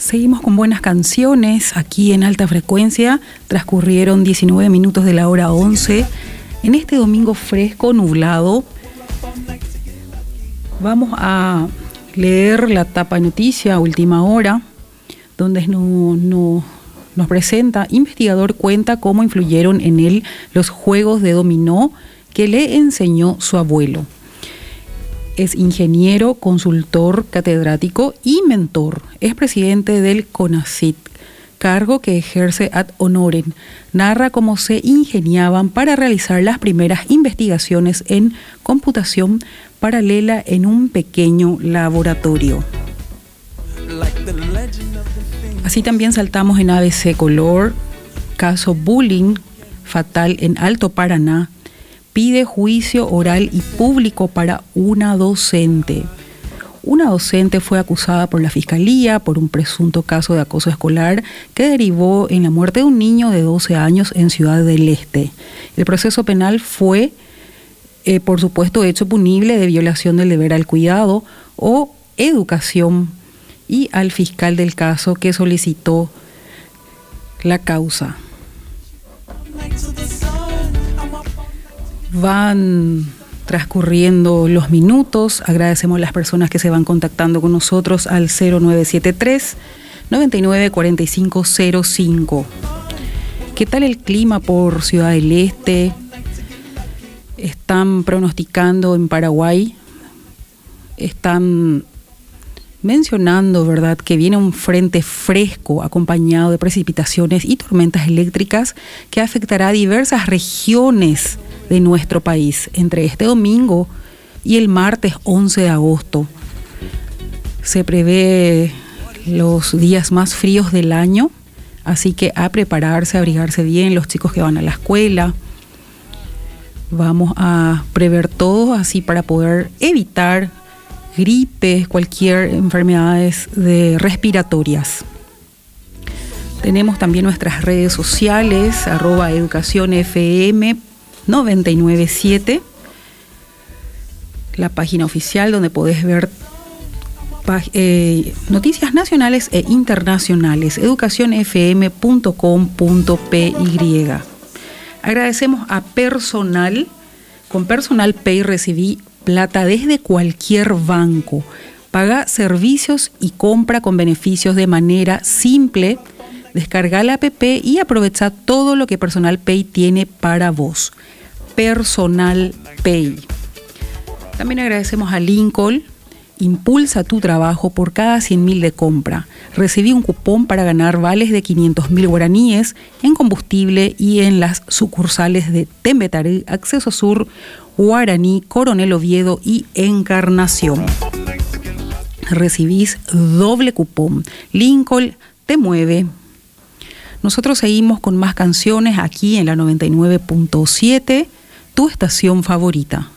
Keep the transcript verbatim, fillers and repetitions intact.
Seguimos con buenas canciones aquí en Alta Frecuencia. Transcurrieron diecinueve minutos de la hora once. En este domingo fresco, nublado, vamos a leer la tapa noticia Última Hora, donde no, no, nos presenta: investigador cuenta cómo influyeron en él los juegos de dominó que le enseñó su abuelo. Es ingeniero, consultor, catedrático y mentor. Es presidente del CONACYT, cargo que ejerce ad honorem. Narra cómo se ingeniaban para realizar las primeras investigaciones en computación paralela en un pequeño laboratorio. Así también saltamos en A B C Color: caso bullying fatal en Alto Paraná. Pide juicio oral y público para una docente. Una docente fue acusada por la Fiscalía por un presunto caso de acoso escolar que derivó en la muerte de un niño de doce años en Ciudad del Este. El proceso penal fue, eh, por supuesto, hecho punible de violación del deber al cuidado o educación, y al fiscal del caso que solicitó la causa. Van transcurriendo los minutos. Agradecemos a las personas que se van contactando con nosotros al cero nueve siete tres, nueve nueve cuatro cinco cero cinco. ¿Qué tal el clima por Ciudad del Este? Están pronosticando en Paraguay, están mencionando, ¿verdad?, que viene un frente fresco acompañado de precipitaciones y tormentas eléctricas que afectará a diversas regiones de nuestro país entre este domingo y el martes once de agosto. Se prevé los días más fríos del año, así que a prepararse, a abrigarse bien los chicos que van a la escuela. Vamos a prever todo así para poder evitar gripes, cualquier enfermedades de respiratorias. Tenemos también nuestras redes sociales, arroba educación F M noventa y nueve punto siete, la página oficial donde podés ver eh, noticias nacionales e internacionales, educación f m punto com punto p y. Agradecemos a Personal. Con Personal Pay recibí plata desde cualquier banco. Paga servicios y compra con beneficios de manera simple. Descarga la app y aprovecha todo lo que Personal Pay tiene para vos. Personal Pay. También agradecemos a Lincoln. Impulsa tu trabajo por cada cien mil de compra. Recibí un cupón para ganar vales de quinientos mil guaraníes en combustible y en las sucursales de Tembetarí, Acceso Sur, Guaraní, Coronel Oviedo y Encarnación. Recibís doble cupón. Lincoln te mueve. Nosotros seguimos con más canciones aquí en la noventa y nueve punto siete, tu estación favorita.